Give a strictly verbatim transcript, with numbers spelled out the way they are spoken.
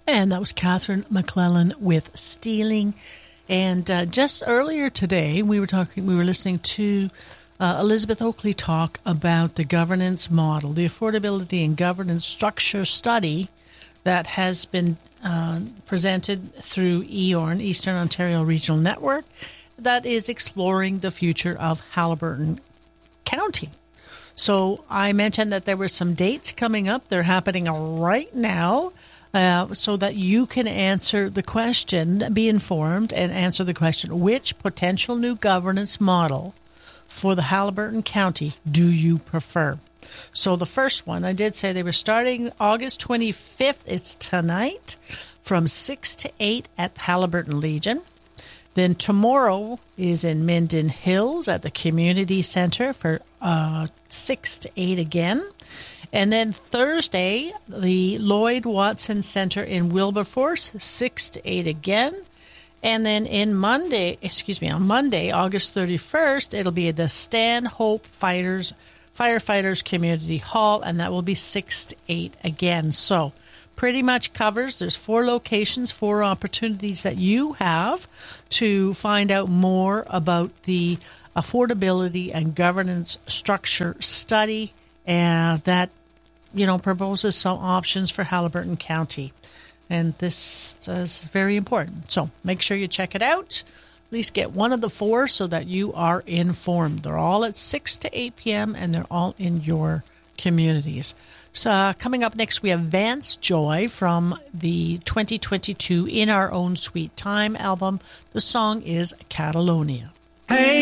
And that was Catherine McClellan with Stealing. And uh, just earlier today, we were talking. We were listening to uh, Elizabeth Oakley talk about the governance model, the affordability and governance structure study that has been uh, presented through E O R N, Eastern Ontario Regional Network, that is exploring the future of Haliburton County. So I mentioned that there were some dates coming up. They're happening right now. Uh, so that you can answer the question, be informed, and answer the question, which potential new governance model for the Haliburton County do you prefer? So the first one, I did say they were starting August twenty-fifth. It's tonight from six to eight at Haliburton Legion. Then tomorrow is in Minden Hills at the Community Center for uh, six to eight again. And then Thursday, the Lloyd Watson Center in Wilberforce, six to eight again. And then in Monday, excuse me, on Monday, August thirty-first, it'll be at the Stanhope Fighters, Firefighters Community Hall, and that will be six to eight again. So pretty much covers, there's four locations, four opportunities that you have to find out more about the affordability and governance structure study and that you know, proposes some options for Haliburton County. And this is very important. So make sure you check it out. At least get one of the four so that you are informed. They're all at six to eight p.m. and they're all in your communities. So uh, coming up next, we have Vance Joy from the twenty twenty-two In Our Own Sweet Time album. The song is Catalonia. Hey.